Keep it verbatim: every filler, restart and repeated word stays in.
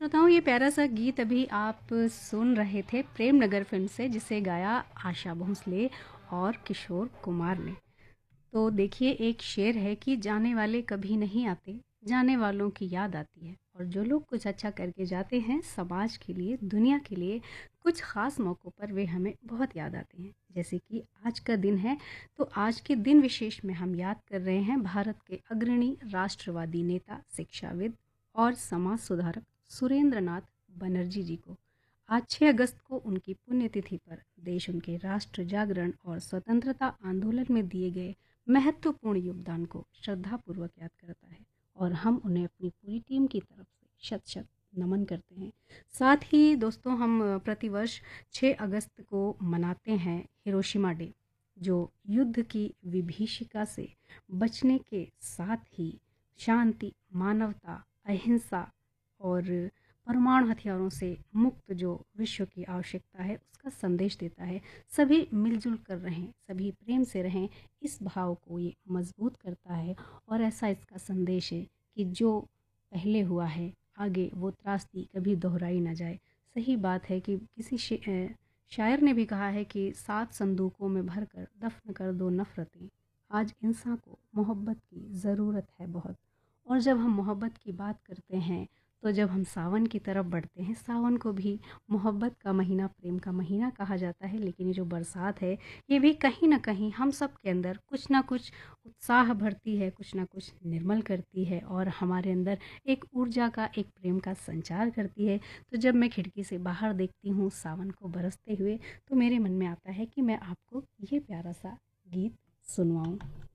बताऊँ ये प्यारा सा गीत अभी आप सुन रहे थे प्रेम नगर फ़िल्म से, जिसे गाया आशा भोसले और किशोर कुमार ने। तो देखिए एक शेर है कि जाने वाले कभी नहीं आते, जाने वालों की याद आती है। और जो लोग कुछ अच्छा करके जाते हैं समाज के लिए, दुनिया के लिए, कुछ ख़ास मौक़ों पर वे हमें बहुत याद आते हैं। जैसे कि आज का दिन है, तो आज के दिन विशेष में हम याद कर रहे हैं भारत के अग्रणी राष्ट्रवादी नेता, शिक्षाविद और समाज सुधारक सुरेंद्र नाथ बनर्जी जी को। आज छह अगस्त को उनकी पुण्यतिथि पर देश उनके राष्ट्र जागरण और स्वतंत्रता आंदोलन में दिए गए महत्वपूर्ण योगदान को श्रद्धापूर्वक याद करता है और हम उन्हें अपनी पूरी टीम की तरफ से शत शत नमन करते हैं। साथ ही दोस्तों हम प्रतिवर्ष छह अगस्त को मनाते हैं हिरोशिमा डे, जो युद्ध की विभीषिका से बचने के साथ ही शांति, मानवता, अहिंसा और परमाणु हथियारों से मुक्त जो विश्व की आवश्यकता है उसका संदेश देता है। सभी मिलजुल कर रहें, सभी प्रेम से रहें, इस भाव को ये मजबूत करता है। और ऐसा इसका संदेश है कि जो पहले हुआ है आगे वो त्रासदी कभी दोहराई ना जाए। सही बात है कि किसी शायर ने भी कहा है कि सात संदूकों में भर कर दफन कर दो नफ़रतें, आज इंसान को मोहब्बत की ज़रूरत है बहुत। और जब हम मोहब्बत की बात करते हैं तो जब हम सावन की तरफ बढ़ते हैं, सावन को भी मोहब्बत का महीना, प्रेम का महीना कहा जाता है। लेकिन ये जो बरसात है ये भी कहीं ना कहीं हम सब के अंदर कुछ ना कुछ उत्साह भरती है, कुछ ना कुछ निर्मल करती है और हमारे अंदर एक ऊर्जा का, एक प्रेम का संचार करती है। तो जब मैं खिड़की से बाहर देखती हूँ सावन को बरसते हुए, तो मेरे मन में आता है कि मैं आपको ये प्यारा सा गीत सुनवाऊँ।